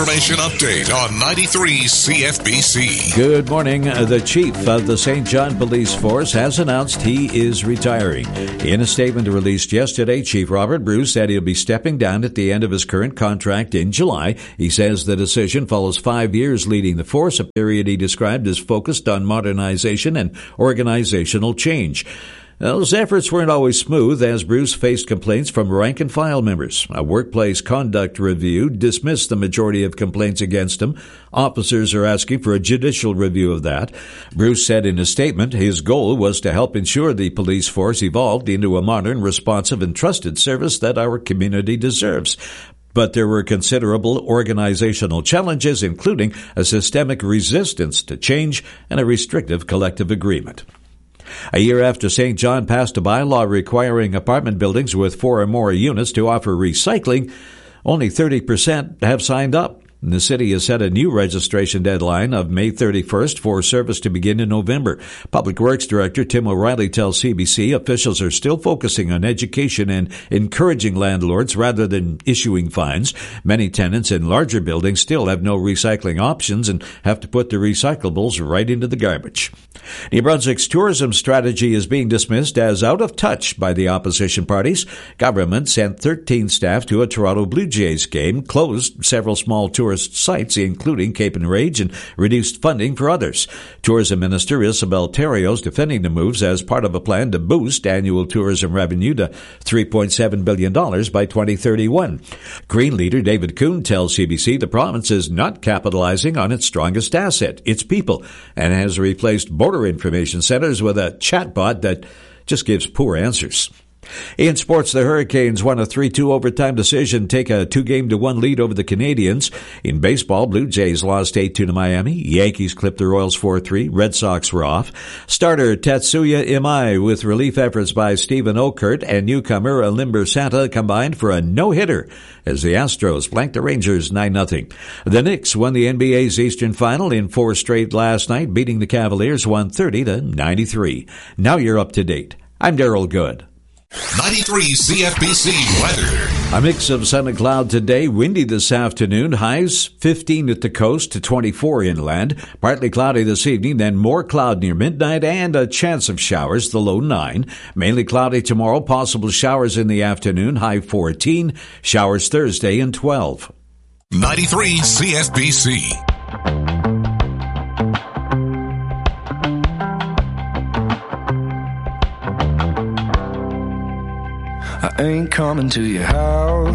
information update on 93 CFBC. Good morning. The chief of the St. John Police Force has announced he is retiring. In a statement released yesterday, Chief Robert Bruce said he'll be stepping down at the end of his current contract in July. He says the decision follows 5 years leading the force, a period he described as focused on modernization and organizational change. Those efforts weren't always smooth, as Bruce faced complaints from rank-and-file members. A workplace conduct review dismissed the majority of complaints against him. Officers are asking for a judicial review of that. Bruce said in a statement his goal was to help ensure the police force evolved into a modern, responsive, and trusted service that our community deserves. But there were considerable organizational challenges, including a systemic resistance to change and a restrictive collective agreement. A year after St. John passed a bylaw requiring apartment buildings with 4 or more units to offer recycling, only 30% have signed up. The city has set a new registration deadline of May 31st for service to begin in November. Public Works Director Tim O'Reilly tells CBC officials are still focusing on education and encouraging landlords rather than issuing fines. Many tenants in larger buildings still have no recycling options and have to put their recyclables right into the garbage. New Brunswick's tourism strategy is being dismissed as out of touch by the opposition parties. Government sent 13 staff to a Toronto Blue Jays game, closed several small tourist sites, including Cape and Rage, and reduced funding for others. Tourism Minister Isabel Terrio is defending the moves as part of a plan to boost annual tourism revenue to $3.7 billion by 2031. Green leader David Kuhn tells CBC the province is not capitalizing on its strongest asset, its people, and has replaced border information centers with a chatbot that just gives poor answers. In sports, the Hurricanes won a 3-2 overtime decision, take a 2-1 lead over the Canadiens. In baseball, Blue Jays lost 8-2 to Miami. Yankees clipped the Royals 4-3. Red Sox were off. Starter Tetsuya Imai with relief efforts by Stephen Okert and newcomer Alimber Santa combined for a no-hitter as the Astros blanked the Rangers 9-0. The Knicks won the NBA's Eastern Final in 4 straight last night, beating the Cavaliers 130-93. Now you're up to date. I'm Daryl Good. 93 CFBC weather. A mix of sun and cloud today, windy this afternoon, highs 15 at the coast to 24 inland. Partly cloudy this evening, then more cloud near midnight and a chance of showers, the low 9. Mainly cloudy tomorrow, possible showers in the afternoon, high 14. Showers Thursday and 12. 93 CFBC. I ain't coming to your house.